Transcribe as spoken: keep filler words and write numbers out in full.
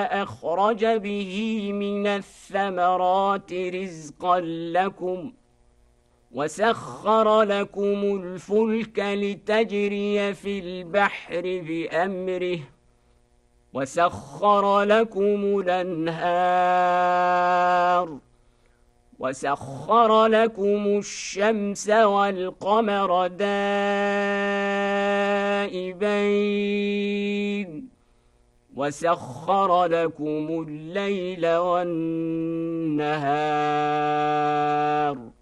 أخرج به من الثمرات رزقا لكم وسخر لكم الفلك لتجري في البحر بأمره وسخر لكم الأنهار وسخر لكم الشمس والقمر دائبين وسخر لكم الليل والنهار